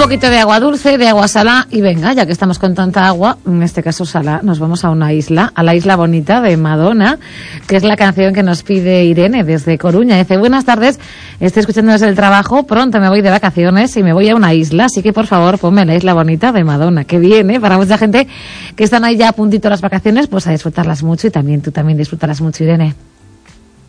poquito de agua dulce, de agua salada y venga, ya que estamos con tanta agua, en este caso salada, nos vamos a una isla, a la Isla Bonita de Madonna, que es la canción que nos pide Irene desde Coruña. Dice, buenas tardes, estoy escuchando desde el trabajo, pronto me voy de vacaciones y me voy a una isla, así que por favor ponme la Isla Bonita de Madonna, que viene para mucha gente que están ahí ya a puntito las vacaciones, pues a disfrutarlas mucho y también tú también disfrutarás mucho, Irene.